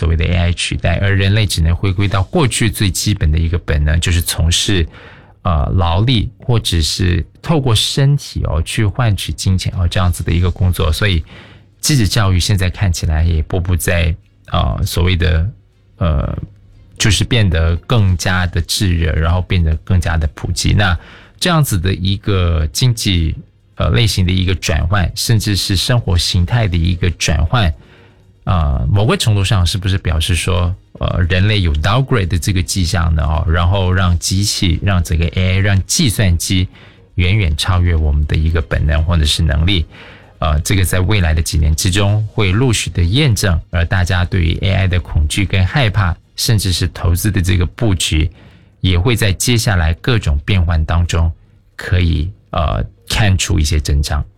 所谓的 AI 取代，而人类只能回归到过去最基本的一个本能，就是从事劳力或者是透过身体去换取金钱这样子的一个工作。所以机智教育现在看起来也步步在所谓的就是变得更加的炙热，然后变得更加的普及。那这样子的一个经济类型的一个转换，甚至是生活形态的一个转换，某个程度上是不是表示说人类有 downgrade 的这个迹象呢？然后让机器，让这个 AI， 让计算机远远超越我们的一个本能或者是能力。这个在未来的几年之中会陆续的验证，而大家对于 AI 的恐惧跟害怕，甚至是投资的这个布局，也会在接下来各种变换当中可以看出一些征兆。